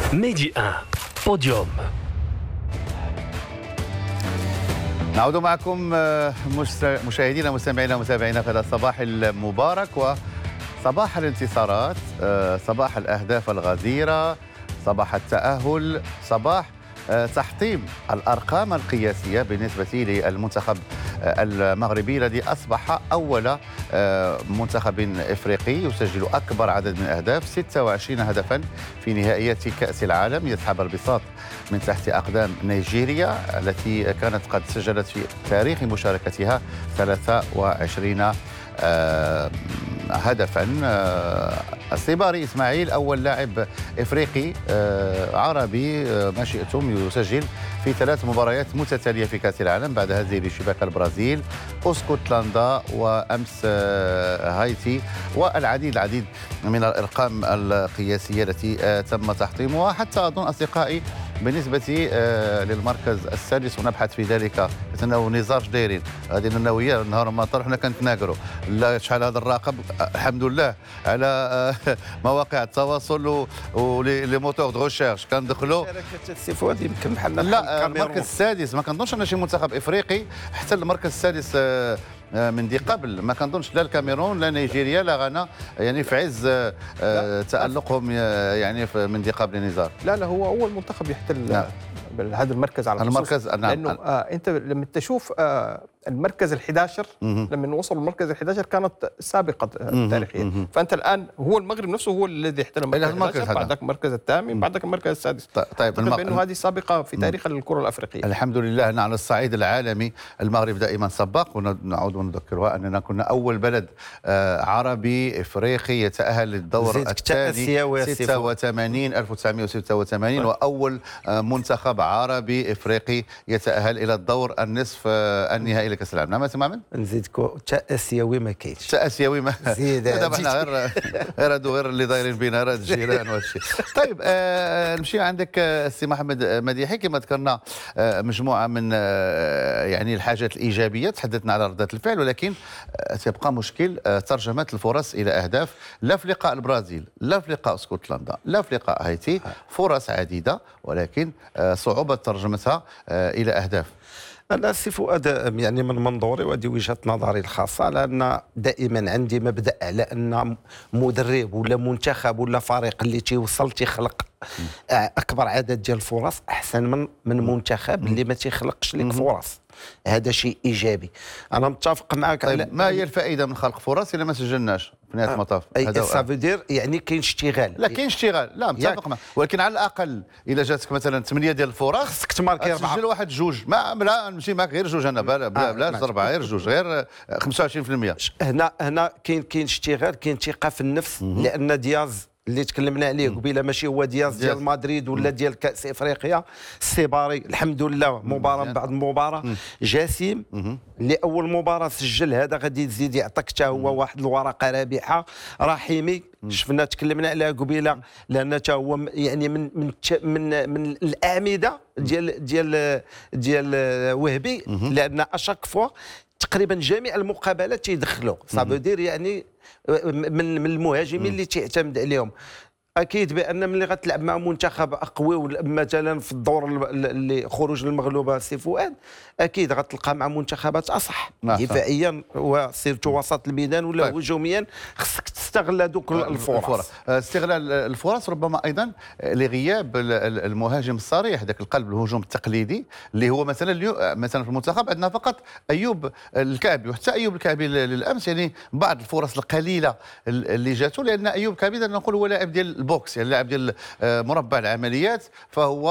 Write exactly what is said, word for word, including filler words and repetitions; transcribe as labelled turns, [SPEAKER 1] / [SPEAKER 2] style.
[SPEAKER 1] ميدي واحد بوديوم.
[SPEAKER 2] نعود معكم مشاهدينا ومستمعينا ومتابعينا في هذا الصباح المبارك وصباح الانتصارات، صباح الأهداف الغزيرة، صباح التأهل، صباح تحطيم الأرقام القياسية بالنسبة للمنتخب المغربي الذي أصبح أول منتخب إفريقي يسجل أكبر عدد من الأهداف، ستة وعشرين هدفا في نهائيات كأس العالم، يسحب البساط من تحت أقدام نيجيريا التي كانت قد سجلت في تاريخ مشاركتها ثلاثة وعشرين هدفا. الصباري إسماعيل أول لاعب إفريقي عربي ما شئتم يسجل في ثلاث مباريات متتالية في كأس العالم بعد هذه بشباك البرازيل، اسكتلندا، وأمس هايتي، والعديد العديد من الأرقام القياسية التي تم تحطيمها. حتى أظن أصدقائي بالنسبة للمركز السادس ونبحث في ذلك أنه نزار دايرين هذه النووية نهار ما طرحنا كنت ناقروا لا شحال هذا الرقم الحمد لله على مواقع التواصل ولي موتور دو ريشيرش كندخلوا
[SPEAKER 3] السيفواد يمكن بحال
[SPEAKER 2] لا المركز السادس ما كنظنش أن شي منتخب إفريقي حتى المركز السادس من دي قبل ما كنظنش لا الكاميرون لا نيجيريا لا غانا يعني في عز تألقهم يعني من دي قبل نزار.
[SPEAKER 3] لا لا هو اول منتخب يحتل نعم. هذا المركز على الخصوص
[SPEAKER 2] المركز نعم.
[SPEAKER 3] لانه آه انت لما تشوف آه المركز الحداشر لما وصل المركز الحداشر كانت سابقه تاريخيه، فانت الان هو المغرب نفسه هو الذي احتل المركز الحداشر، بعدك المركز الثامن، بعدك المركز السادس.
[SPEAKER 2] طيب
[SPEAKER 3] المغ... بانه هذه سابقه في تاريخ الكره الافريقيه.
[SPEAKER 2] الحمد لله أن على الصعيد العالمي المغرب دائما سباق، ونعود ونذكرها اننا كنا اول بلد آه عربي افريقي يتاهل للدور الثاني ستة وثمانين ألف وتسعمائة وستة وثمانين، واول آه منتخب عربي افريقي يتاهل الى الدور النصف آه النهائي لكاس العالم. نعم سمعنا
[SPEAKER 3] نزيدكم تا اسيوي ما كاينش،
[SPEAKER 2] تا اسيوي ما زيد دابا حنا غير غير هادو غير اللي دايرين بينا غير الجيران والشيء. طيب آه نمشي عندك السي محمد مديحي. كما ذكرنا آه مجموعه من آه يعني الحاجات الايجابيه، تحدثنا على ردة الفعل، ولكن تبقى مشكل ترجمة الفرص إلى أهداف، لا في لقاء البرازيل لا في لقاء اسكتلندا لا في لقاء هايتي، فرص عديدة ولكن صعوبة ترجمتها إلى أهداف.
[SPEAKER 3] أنا سي فؤاد يعني من منظوري وهذه وجهة نظري الخاصة، لأن دائما عندي مبدأ على أن مدرب ولا منتخب ولا فريق اللي تيوصل تيخلق أكبر عدد ديال الفرص أحسن من من منتخب اللي ما تيخلقش لك فرص. هذا شيء ايجابي، انا متفق معك.
[SPEAKER 2] طيب ما هي الفائده من خلق فرص الا ما سجلناش في نهايه المطاف؟
[SPEAKER 3] هذا سافودير يعني كاين اشتغال.
[SPEAKER 2] لا كاين اشتغال، لا متفق معك، ولكن على الاقل الا جاتك مثلا ثمانيه ديال الفرص
[SPEAKER 3] خصك تماركي اربعه،
[SPEAKER 2] تسجل واحد جوج. ما لا نمشي معك غير جوج، انا بلا بلا بلاش اربعه، غير جوج، غير خمسة وعشرين بالمئة.
[SPEAKER 3] هنا هنا كاين كاين اشتغال، كاين ثقه في النفس، لان دياز اللي تكلمنا عليه قبيله ماشي هو دياز ديال مدريد ولا ديال كاس افريقيا. الصباري الحمد لله مباراه بعد مباراه جسيم، لاول مباراه سجل هذا غادي يزيد يعطيك حتى هو واحد الورقه رابحه. رحيمي شفنا تكلمنا عليها قبيله، لان حتى هو يعني من من من, من الاعمده ديال ديال ديال وهبي، لان اشاك فوا تقريبا جميع المقابلات تيدخلوا صافودير يعني من من المهاجمين اللي تعتمد عليهم. اكيد بان ملي غتلعب مع منتخب اقوي مثلا في الدور اللي خروج المغلوبه سي فؤاد، اكيد غتلقى مع منتخبات اصح دفاعيا وسيرتو وسط الميدان ولا طيب. هجوميا خصك تستغل هذوك الفرص.
[SPEAKER 2] استغلال الفرص ربما ايضا لغياب المهاجم الصريح، ذاك القلب الهجوم التقليدي اللي هو مثلا اليوم مثلا في المنتخب عندنا فقط ايوب الكعبي، وحتى ايوب الكعبي للامس يعني بعض الفرص القليله اللي جاته، لان ايوب الكعبي نقول هو لاعب ديال البوكس، يعني لاعب ديال مربع العمليات، فهو